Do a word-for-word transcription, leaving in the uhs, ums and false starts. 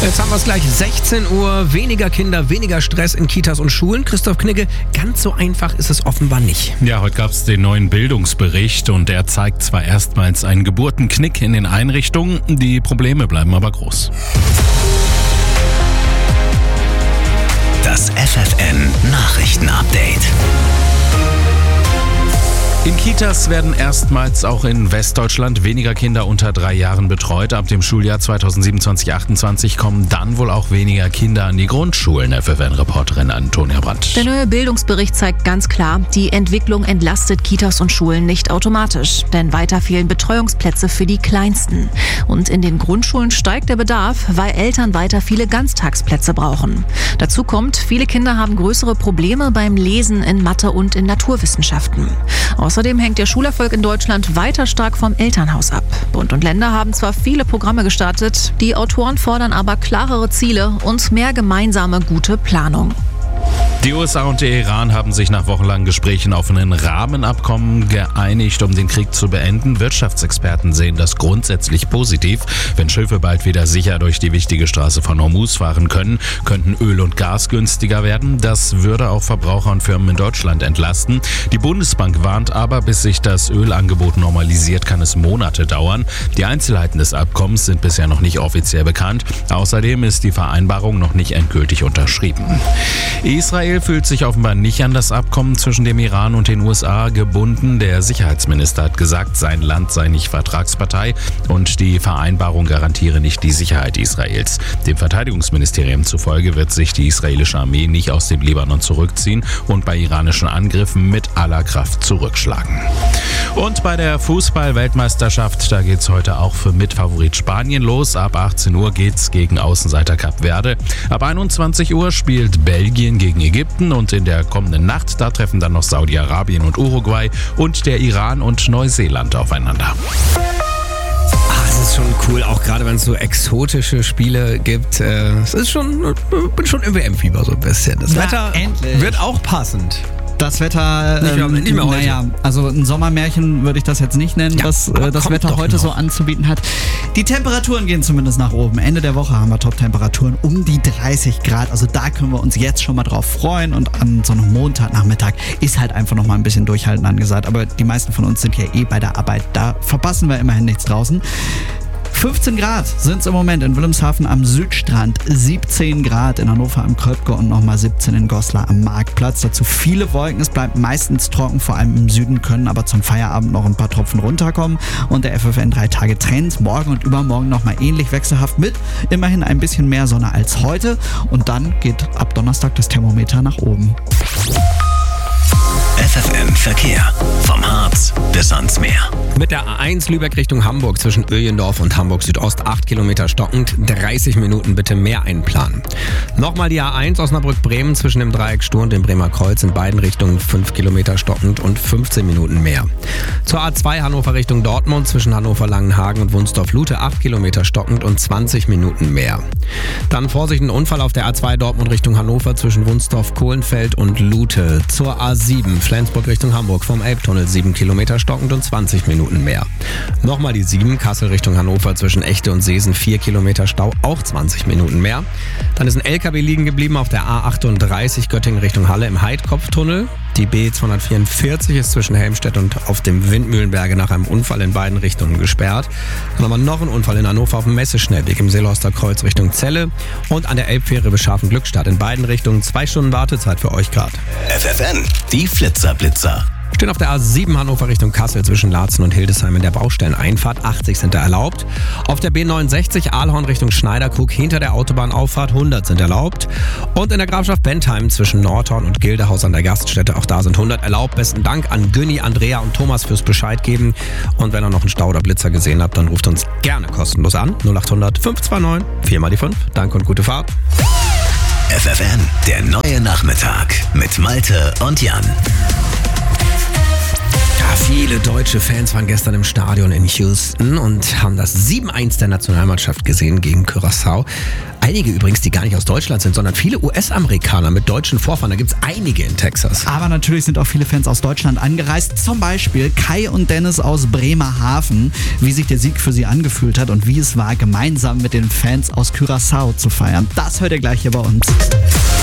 Jetzt haben wir es gleich, sechzehn Uhr, weniger Kinder, weniger Stress in Kitas und Schulen. Christoph Knigge, ganz so einfach ist es offenbar nicht. Ja, heute gab es den neuen Bildungsbericht und der zeigt zwar erstmals einen Geburtenknick in den Einrichtungen, die Probleme bleiben aber groß. Das F F N Nachrichtenupdate. In Kitas werden erstmals auch in Westdeutschland weniger Kinder unter drei Jahren betreut. Ab dem Schuljahr zweitausendsiebenundzwanzig achtundzwanzig kommen dann wohl auch weniger Kinder an die Grundschulen, F F N-Reporterin Antonia Brandt. Der neue Bildungsbericht zeigt ganz klar, die Entwicklung entlastet Kitas und Schulen nicht automatisch. Denn weiter fehlen Betreuungsplätze für die Kleinsten. Und in den Grundschulen steigt der Bedarf, weil Eltern weiter viele Ganztagsplätze brauchen. Dazu kommt, viele Kinder haben größere Probleme beim Lesen in Mathe und in Naturwissenschaften. Außerdem hängt der Schulerfolg in Deutschland weiter stark vom Elternhaus ab. Bund und Länder haben zwar viele Programme gestartet, die Autoren fordern aber klarere Ziele und mehr gemeinsame gute Planung. Die U S A und der Iran haben sich nach wochenlangen Gesprächen auf ein Rahmenabkommen geeinigt, um den Krieg zu beenden. Wirtschaftsexperten sehen das grundsätzlich positiv. Wenn Schiffe bald wieder sicher durch die wichtige Straße von Hormuz fahren können, könnten Öl und Gas günstiger werden. Das würde auch Verbraucher und Firmen in Deutschland entlasten. Die Bundesbank warnt aber, bis sich das Ölangebot normalisiert, kann es Monate dauern. Die Einzelheiten des Abkommens sind bisher noch nicht offiziell bekannt. Außerdem ist die Vereinbarung noch nicht endgültig unterschrieben. Israel fühlt sich offenbar nicht an das Abkommen zwischen dem Iran und den U S A gebunden. Der Sicherheitsminister hat gesagt, sein Land sei nicht Vertragspartei und die Vereinbarung garantiere nicht die Sicherheit Israels. Dem Verteidigungsministerium zufolge wird sich die israelische Armee nicht aus dem Libanon zurückziehen und bei iranischen Angriffen mit aller Kraft zurückschlagen. Und bei der Fußball-Weltmeisterschaft, da geht's heute auch für Mitfavorit Spanien los. Ab achtzehn Uhr geht's gegen Außenseiter Kap Verde. Ab einundzwanzig Uhr spielt Belgien gegen Ägypten und in der kommenden Nacht, da treffen dann noch Saudi-Arabien und Uruguay und der Iran und Neuseeland aufeinander. Ach, es ist schon cool, auch gerade wenn es so exotische Spiele gibt. Äh, es ist schon, bin schon im W M-Fieber so ein bisschen. Das Na, Wetter endlich. wird auch passend. Das Wetter, Nicht mehr- ähm, nicht mehr heute. naja, also ein Sommermärchen würde ich das jetzt nicht nennen, Ja, was aber äh, das kommt Wetter doch heute noch. so anzubieten hat. Die Temperaturen gehen zumindest nach oben. Ende der Woche haben wir Top-Temperaturen um die dreißig Grad. Also da können wir uns jetzt schon mal drauf freuen. Und an so einem Montagnachmittag ist halt einfach noch mal ein bisschen Durchhalten angesagt. Aber die meisten von uns sind ja eh bei der Arbeit. Da verpassen wir immerhin nichts draußen. fünfzehn Grad sind es im Moment in Wilhelmshaven am Südstrand, siebzehn Grad in Hannover am Kröpke und nochmal siebzehn in Goslar am Marktplatz. Dazu viele Wolken, es bleibt meistens trocken, vor allem im Süden können aber zum Feierabend noch ein paar Tropfen runterkommen. Und der F F N drei Tage Trend, morgen und übermorgen nochmal ähnlich wechselhaft mit immerhin ein bisschen mehr Sonne als heute. Und dann geht ab Donnerstag das Thermometer nach oben. F F N Verkehr. Vom Harz bis ans Meer. Mit der A eins Lübeck Richtung Hamburg zwischen Öhlendorf und Hamburg Südost acht Kilometer stockend, dreißig Minuten bitte mehr einplanen. Nochmal die A eins Osnabrück-Bremen zwischen dem Dreieck Stur und dem Bremer Kreuz in beiden Richtungen fünf Kilometer stockend und fünfzehn Minuten mehr. Zur A zwei Hannover Richtung Dortmund zwischen Hannover-Langenhagen und Wunsdorf-Lute acht Kilometer stockend und zwanzig Minuten mehr. Dann Vorsicht, ein Unfall auf der A zwei Dortmund Richtung Hannover zwischen Wunsdorf-Kohlenfeld und Lute. Zur A sieben Flensburg Richtung Hamburg vom Elbtunnel sieben Kilometer stockend und zwanzig Minuten mehr. Nochmal die sieben Kassel Richtung Hannover zwischen Echte und Seesen vier Kilometer Stau, auch zwanzig Minuten mehr. Dann ist ein L K W liegen geblieben auf der A achtunddreißig Göttingen Richtung Halle im Heidkopftunnel. Die B zweihundertvierundvierzig ist zwischen Helmstedt und auf dem Windmühlenberge nach einem Unfall in beiden Richtungen gesperrt. Dann haben wir noch einen Unfall in Hannover auf dem Messeschnellweg im Seelhorster Kreuz Richtung Celle und an der Elbfähre bis Scharfen-Glückstadt in beiden Richtungen. Zwei Stunden Wartezeit für euch gerade. F F N, die Flitzer-Blitzer. Stehen auf der A sieben Hannover Richtung Kassel zwischen Laatzen und Hildesheim in der Baustelleneinfahrt. achtzig sind da erlaubt. Auf der B neunundsechzig Aalhorn Richtung Schneiderkrug hinter der Autobahnauffahrt hundert sind erlaubt. Und in der Grafschaft Bentheim zwischen Nordhorn und Gildehaus an der Gaststätte, auch da sind hundert erlaubt. Besten Dank an Günni, Andrea und Thomas fürs Bescheid geben. Und wenn ihr noch einen Stau oder Blitzer gesehen habt, dann ruft uns gerne kostenlos an. null acht hundert fünf zwei neun vier mal die fünf. Danke und gute Fahrt. F F N, der neue Nachmittag mit Malte und Jan. Viele deutsche Fans waren gestern im Stadion in Houston und haben das sieben eins der Nationalmannschaft gesehen gegen Curaçao. Einige übrigens, die gar nicht aus Deutschland sind, sondern viele U S-Amerikaner mit deutschen Vorfahren. Da gibt es einige in Texas. Aber natürlich sind auch viele Fans aus Deutschland angereist. Zum Beispiel Kai und Dennis aus Bremerhaven. Wie sich der Sieg für sie angefühlt hat und wie es war, gemeinsam mit den Fans aus Curaçao zu feiern. Das hört ihr gleich hier bei uns.